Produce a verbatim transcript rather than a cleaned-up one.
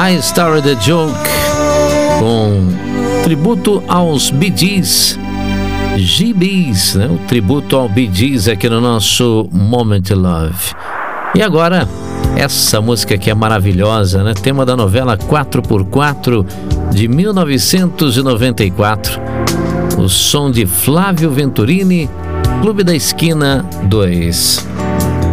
I Started a Joke, com tributo aos Bee Gees, G Bs, né? O tributo ao Bee Gees aqui no nosso Moment Love. E agora, essa música que é maravilhosa, né? Tema da novela quatro por quatro de mil novecentos e noventa e quatro. O som de Flávio Venturini, Clube da Esquina dois.